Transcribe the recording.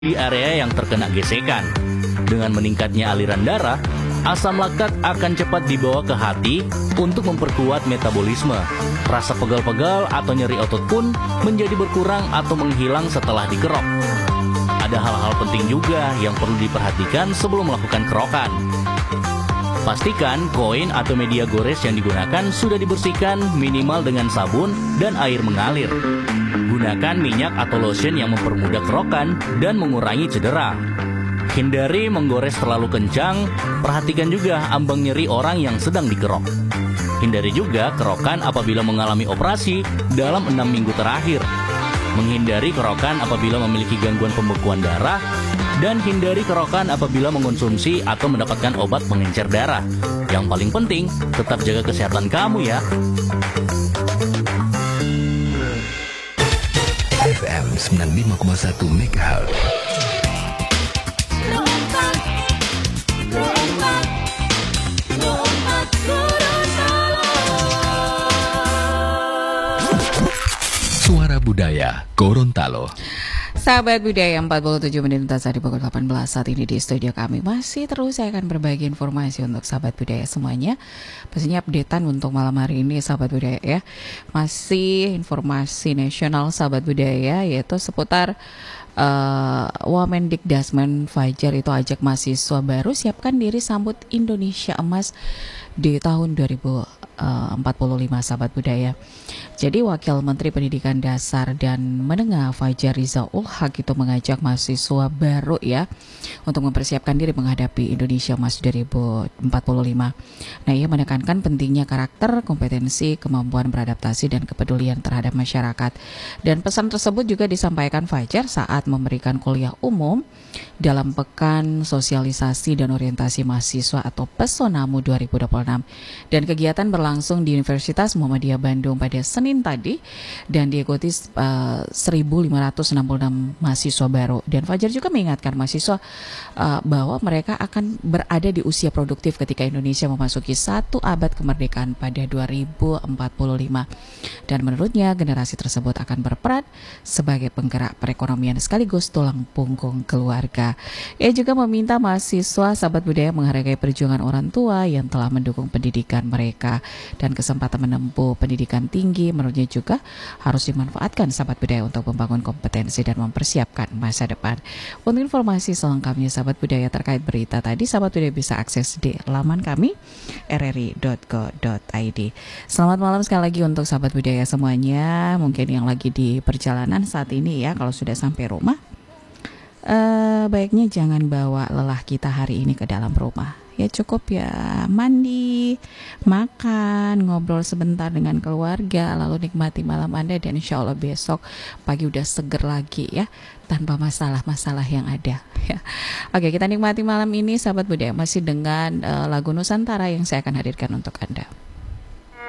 di area yang terkena gesekan. Dengan meningkatnya aliran darah, asam laktat akan cepat dibawa ke hati untuk memperkuat metabolisme. Rasa pegal-pegal atau nyeri otot pun menjadi berkurang atau menghilang setelah dikerok. Ada hal-hal penting juga yang perlu diperhatikan sebelum melakukan kerokan. Pastikan koin atau media gores yang digunakan sudah dibersihkan minimal dengan sabun dan air mengalir. Gunakan minyak atau lotion yang mempermudah kerokan dan mengurangi cedera. Hindari menggores terlalu kencang, perhatikan juga ambang nyeri orang yang sedang dikerok. Hindari juga kerokan apabila mengalami operasi dalam 6 minggu terakhir. Menghindari kerokan apabila memiliki gangguan pembekuan darah, dan hindari kerokan apabila mengonsumsi atau mendapatkan obat pengencer darah. Yang paling penting, tetap jaga kesehatan kamu ya. FM 95,1 MHz. Suara Budaya Gorontalo. Sahabat Budaya, 47 menit di pukul 18 saat ini di studio kami. Masih terus saya akan berbagi informasi untuk sahabat budaya semuanya. Pastinya updatean untuk malam hari ini sahabat budaya ya. Masih informasi nasional sahabat budaya, yaitu seputar Wamendikdasmen Fajar itu ajak mahasiswa baru siapkan diri sambut Indonesia Emas di tahun 2045 sahabat budaya. Jadi Wakil Menteri Pendidikan Dasar dan Menengah Fajar Rizaul Haq itu mengajak mahasiswa baru ya untuk mempersiapkan diri menghadapi Indonesia Emas 2045. Nah, ia menekankan pentingnya karakter, kompetensi, kemampuan beradaptasi dan kepedulian terhadap masyarakat. Dan pesan tersebut juga disampaikan Fajar saat memberikan kuliah umum dalam Pekan Sosialisasi dan Orientasi Mahasiswa atau Pesonamu 2026. Dan kegiatan berlangsung di Universitas Muhammadiyah Bandung pada Senin tadi dan diikuti 1.566 mahasiswa baru. Dan Fajar juga mengingatkan mahasiswa bahwa mereka akan berada di usia produktif ketika Indonesia memasuki 1 abad kemerdekaan pada 2045. Dan menurutnya generasi tersebut akan berperan sebagai penggerak perekonomian sekaligus tulang punggung keluarga. Ia juga meminta mahasiswa sahabat budaya menghargai perjuangan orang tua yang telah mendukung pendidikan mereka dan kesempatan menempuh pendidikan tinggi menurutnya juga harus dimanfaatkan sahabat budaya untuk membangun kompetensi dan mempersiapkan masa depan. Untuk informasi selengkapnya sahabat budaya terkait berita tadi, sahabat budaya bisa akses di laman kami rri.go.id. Selamat malam sekali lagi untuk sahabat budaya semuanya. Mungkin yang lagi di perjalanan saat ini ya, kalau sudah sampai rumah baiknya jangan bawa lelah kita hari ini ke dalam rumah. Ya cukup ya mandi, makan, ngobrol sebentar dengan keluarga, lalu nikmati malam Anda dan insya Allah besok pagi udah seger lagi ya, tanpa masalah-masalah yang ada ya. Oke, kita nikmati malam ini sahabat budaya masih dengan lagu Nusantara yang saya akan hadirkan untuk Anda.